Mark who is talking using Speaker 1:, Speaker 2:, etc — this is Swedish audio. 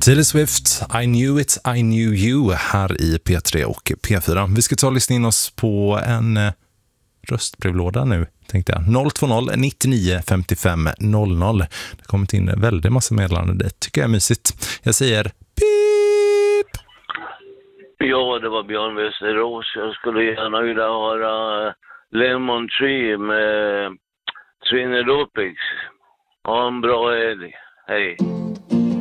Speaker 1: Taylor Swift, I knew it, I knew you här i P3 och P4. Vi ska ta och lyssna in oss på en röstbrevlåda nu, tänkte jag. 020 99 55 00. Det kommer in väldigt massa meddelanden. Det tycker jag är mysigt. Jag säger pip!
Speaker 2: Ja, det var Björn Västerås. Jag skulle gärna vilja höra Lemon Tree med Trinidopix. Ha en bra helg. Hej.